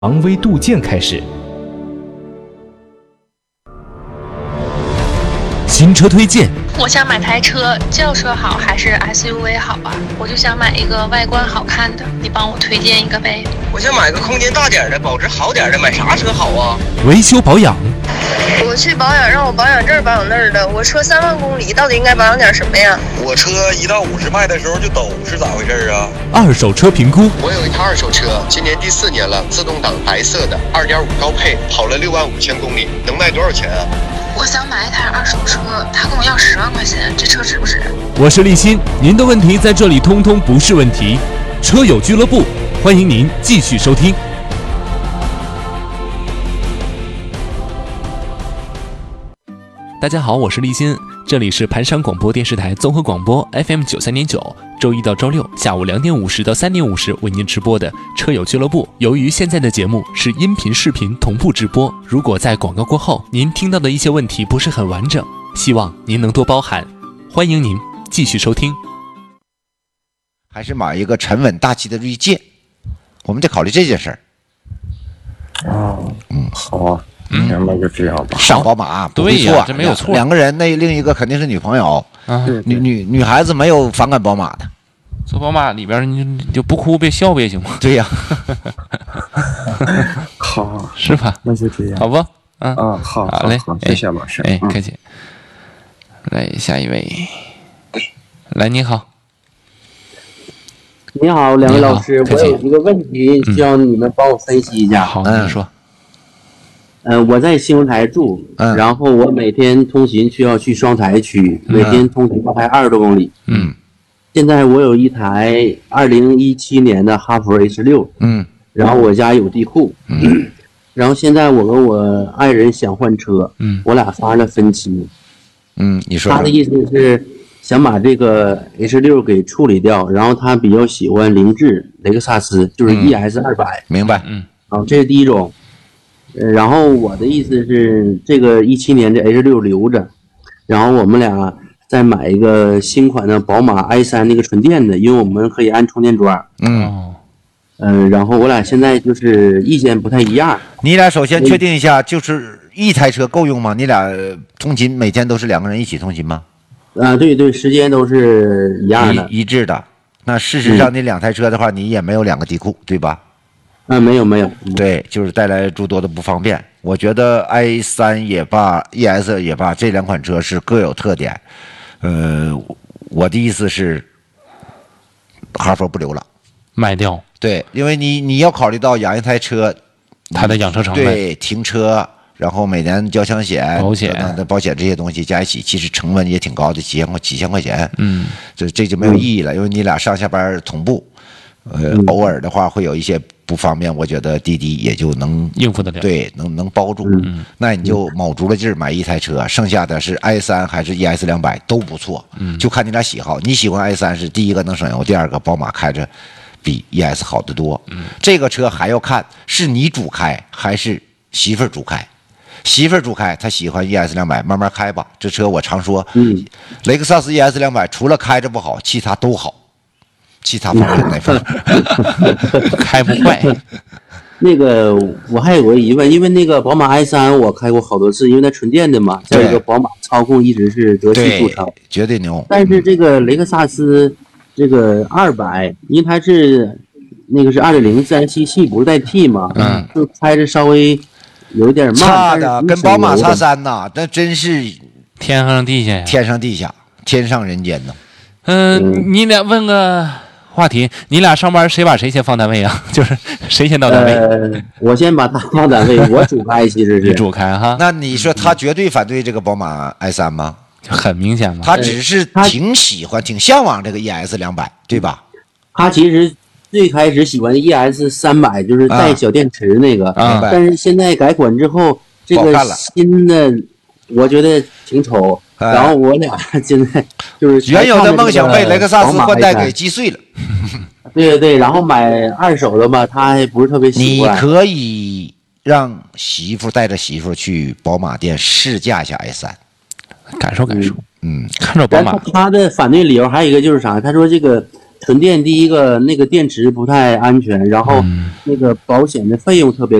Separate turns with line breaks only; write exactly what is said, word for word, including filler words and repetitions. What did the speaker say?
昂威杜渐开始。
新车推荐，
我想买台车，轿车好还是 S U V 好啊？我就想买一个外观好看的，你帮我推荐一个呗。
我想买个空间大点的，保值好点的，买啥车好啊？
维修保养，
我去保养，让我保养这儿保养那儿的。我车三万公里，到底应该保养点什么呀？
我车一到五十迈的时候就抖，是咋回事啊？
二手车评估，
我有一台二手车，今年第四年了，自动挡白色的，二点五高配，跑了六万五千公里，能卖多少钱啊？
我想买一台二手车，他跟我要十万块钱，这车值不值？
我是立新，您的问题在这里通通不是问题。车友俱乐部，欢迎您继续收听。大家好，我是立新，这里是盘山广播电视台综合广播 F M 九三点九，周一到周六下午两点五十到三点五十为您直播的车友俱乐部。由于现在的节目是音频、视频同步直播，如果在广告过后您听到的一些问题不是很完整，希望您能多包涵。欢迎您继续收听。
还是买一个沉稳大气的锐界，我们得考虑这件事儿。
啊，嗯，好啊。
嗯，
那就这样吧。
上宝马不
对呀、
错，
这没有错。
两个人，那另一个肯定是女朋友。
啊，
女女女孩子没有反感宝马的。
坐宝马里边你你就不哭别笑呗，行吗？
对呀、
啊。好，
是吧？
那就这样。
好吧。啊
啊，好，
好嘞，
好，谢谢老师。
哎，客气。来下一位，来你好。
你好，两位老师，我有一个问题需要你们帮我分析一下。
好，你说。
呃，我在新闻台住，
嗯、
然后我每天通勤需要去双台区，嗯、每天通勤大概二十多公里。
嗯，
现在我有一台二零一七年的哈弗 H 六，
嗯，
然后我家有地库，
嗯，
然后现在我跟我爱人想换车，
嗯，
我俩发生了分歧，
嗯，你说
他的意思是想把这个 H 六给处理掉，然后他比较喜欢凌志、雷克萨斯，就是 E S 二百、
嗯，明白，
嗯，
啊，这是第一种。呃，然后我的意思是，这个一七年的 H 六留着，然后我们俩再买一个新款的宝马 i 三那个纯电的，因为我们可以安充电桩。
嗯，
嗯、呃，然后我俩现在就是意见不太一样。
你俩首先确定一下，就是一台车够用吗？你俩通勤每天都是两个人一起通勤吗？
啊，对对，时间都是一样的，
一一致的。那事实上，你两台车的话，你也没有两个地库，对吧？
啊，没有没有，
对，就是带来诸多的不方便。我觉得 i 三也罢 ，E S 也罢，这两款车是各有特点。呃，我的意思是，哈佛不留了，
卖掉。
对，因为你你要考虑到养一台车，
它的养车成本，
对，停车，然后每年交强险、
保险、
等等保险这些东西加一起，其实成本也挺高的，几千块几千块钱。
嗯，
这这就没有意义了，因为你俩上下班同步。呃，
嗯、
偶尔的话会有一些不方便，我觉得滴滴也就能
应付得了，
对，能能包住。
嗯，
那你就卯足了劲儿买一台车，剩下的是 i 三还是 E S 两百都不错，
嗯，
就看你俩喜好。你喜欢 i 三是第一个能省油，第二个宝马开着比 E S 好得多。
嗯，
这个车还要看是你主开还是媳妇儿主开。媳妇儿主开，她喜欢 E S 两百，慢慢开吧。这车我常说，
嗯，
雷克萨斯 E S 两百除了开着不好，其他都好。其他方面哪方面
开不坏。
那个我还有个疑问，因为那个宝马 i 三我开过好多次，因为它纯电的嘛，再一个宝马操控一直是德系著称，
绝对牛。
但是这个雷克萨斯这个二百，因为它是那个是 二点零 自然吸气，不是带 T 嘛，
嗯，
就开着稍微有一点慢，
差的跟宝马叉三呐，那真是
天上地下呀，
天上地下，天上人间呢。
嗯、呃，你俩问个话题，你俩上班谁把谁先放单位啊？就是谁先到单位？
呃，我先把他放单位，我主开其实是
你主开哈。
那你说他绝对反对这个宝马 i 三吗？
很明显嘛，
他只是挺喜欢、挺向往这个 E S 两百，对吧？
他其实最开始喜欢 E S 三百，就是带小电池那个，
啊、
但是现在改款之后，这个新的我觉得挺丑。然后我俩现在就是
原有的梦想被雷克萨斯换代给击碎了。
对对对，然后买二手的吧，他还不是特别喜欢。
你可以让媳妇带着媳妇去宝马店试驾一下 i 三，
感受感受。
嗯，
看着宝马。
他的反对理由还有一个就是啥？他说这个纯电第一个那个电池不太安全，然后那个保险的费用特别